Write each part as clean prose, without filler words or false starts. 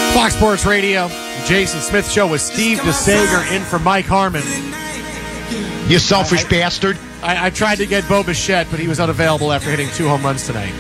Fox Sports Radio, Jason Smith Show with Steve DeSager in for Mike Harmon. You selfish bastard. I tried to get Bo Bichette, but he was unavailable after hitting 2 home runs tonight.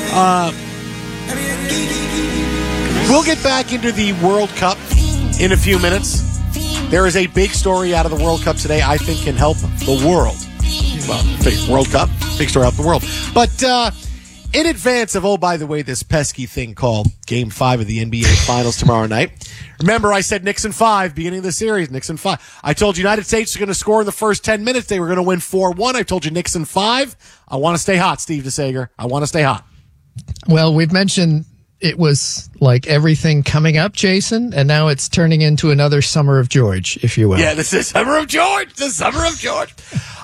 We'll get back into the World Cup in a few minutes. There is a big story out of the World Cup today I think can help the world. Well, big World Cup, big story out the world. But in advance of, oh, by the way, this pesky thing called Game 5 of the NBA Finals tomorrow night, remember I said Knicks in 5, beginning of the series, Knicks in 5. I told you United States are going to score in the first 10 minutes. They were going to win 4-1. I told you Knicks in 5. I want to stay hot, Steve DeSager. I want to stay hot. Well, we've mentioned it was like everything coming up, Jason, and now it's turning into another Summer of George, if you will. Yeah, this is Summer of George. The Summer of George.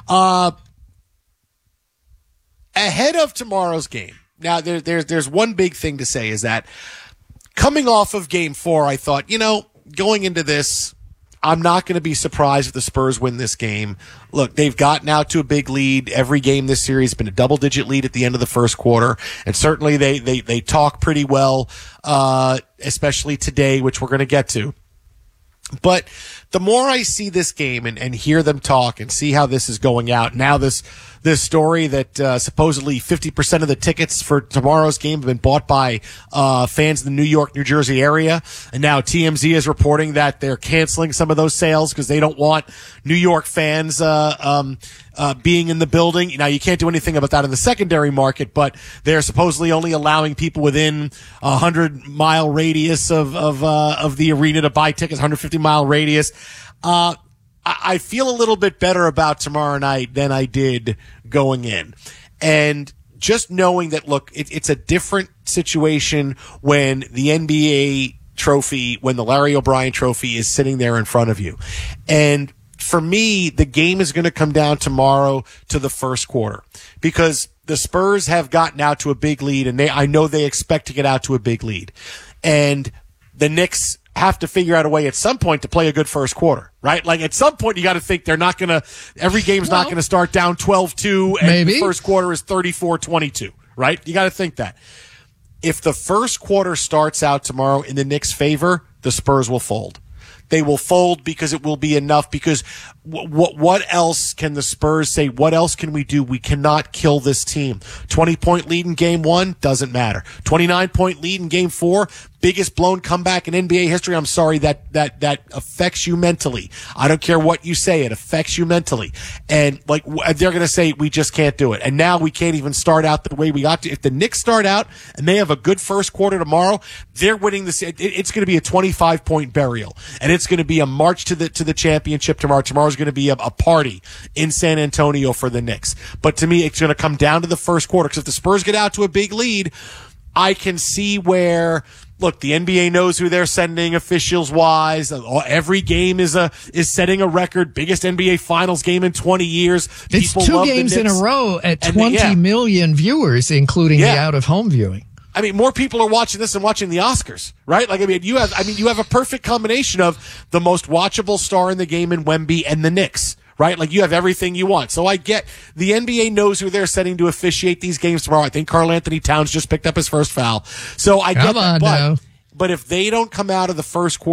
Ahead of tomorrow's game, now there's one big thing to say is that coming off of Game 4, I thought, going into this, I'm not going to be surprised if the Spurs win this game. Look, they've gotten out to a big lead. Every game this series has been a double-digit lead at the end of the first quarter, and certainly they talk pretty well, especially today, which we're going to get to. But the more I see this game and hear them talk and see how this is going out, now this story that supposedly 50% of the tickets for tomorrow's game have been bought by fans in the New York, New Jersey area, and now TMZ is reporting that they're canceling some of those sales because they don't want New York fans being in the building. Now, you can't do anything about that in the secondary market, but they're supposedly only allowing people within a 100-mile radius of the arena to buy tickets, 150-mile radius. I feel a little bit better about tomorrow night than I did going in. And just knowing that, look, it's a different situation when the NBA trophy, when the Larry O'Brien trophy is sitting there in front of you. And for me, the game is going to come down tomorrow to the first quarter because the Spurs have gotten out to a big lead, and I know they expect to get out to a big lead. And the Knicks have to figure out a way at some point to play a good first quarter, right? Like at some point you got to think they're not going to, every game's not going to start down 12-2 and maybe. The first quarter is 34-22, right? You got to think that. If the first quarter starts out tomorrow in the Knicks' favor, the Spurs will fold. They will fold because it will be enough because what else can the Spurs say? What else can we do? We cannot kill this team. 20-point lead in Game 1, doesn't matter. 29-point lead in Game 4, biggest blown comeback in NBA history. I'm sorry, that affects you mentally. I don't care what you say, it affects you mentally. And like they're going to say, we just can't do it. And now we can't even start out the way we got to. If the Knicks start out and they have a good first quarter tomorrow, they're winning this. It's going to be a 25-point burial. And it's going to be a march to the championship tomorrow. Tomorrow's going to be a party in San Antonio for the Knicks. But to me, it's going to come down to the first quarter because if the Spurs get out to a big lead, I can see where, look, the NBA knows who they're sending officials-wise. Every game is setting a record. Biggest NBA Finals game in 20 years. It's People 2 games in a row at 20 million viewers, including the out-of-home viewing. I mean, more people are watching this than watching the Oscars, right? Like, you have a perfect combination of the most watchable star in the game in Wemby and the Knicks, right? Like, you have everything you want. So I get the NBA knows who they're setting to officiate these games tomorrow. I think Karl Anthony Towns just picked up his first foul. So I get that. But if they don't come out of the first quarter